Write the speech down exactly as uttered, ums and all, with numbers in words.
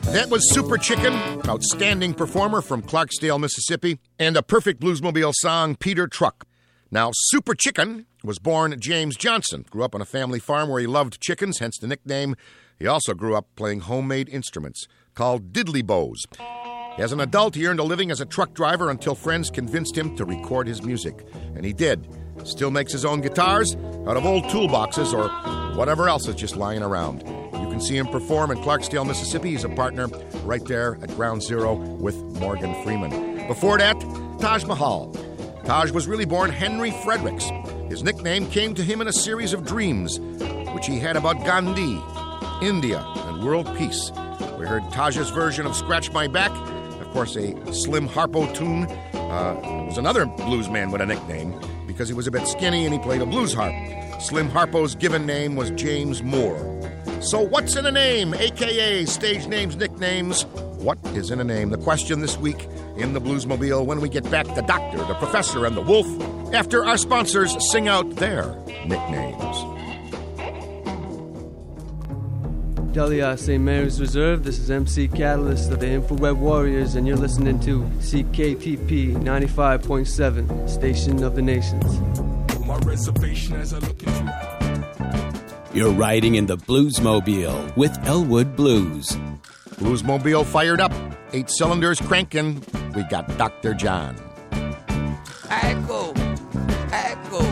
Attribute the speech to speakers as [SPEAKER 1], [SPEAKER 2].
[SPEAKER 1] That was Super Chicken, outstanding performer from Clarksdale, Mississippi, and a perfect Bluesmobile song, Peter Truck. Now, Super Chicken was born James Johnson, grew up on a family farm where he loved chickens, hence the nickname. He also grew up playing homemade instruments called diddly bows. As an adult, he earned a living as a truck driver until friends convinced him to record his music. And he did. Still makes his own guitars out of old toolboxes or whatever else is just lying around. You can see him perform in Clarksdale, Mississippi. He's a partner right there at Ground Zero with Morgan Freeman. Before that, Taj Mahal. Taj was really born Henry Fredericks. His nickname came to him in a series of dreams, which he had about Gandhi, India, and world peace. We heard Taj's version of Scratch My Back. Of course, a Slim Harpo tune. Uh, was another blues man with a nickname because he was a bit skinny and he played a blues harp. Slim Harpo's given name was James Moore. So what's in a name, a k a stage names, nicknames? What is in a name? The question this week in the Bluesmobile when we get back the doctor, the professor, and the wolf after our sponsors sing out their nicknames.
[SPEAKER 2] Delia Saint Mary's Reserve, this is M C Catalyst of the Infrared Warriors, and you're listening to C K T P ninety-five point seven, Station of the Nations. My reservation as I look at you.
[SPEAKER 3] You're riding in the Bluesmobile with Elwood Blues.
[SPEAKER 1] Bluesmobile fired up, eight cylinders cranking. We got Doctor John.
[SPEAKER 4] I go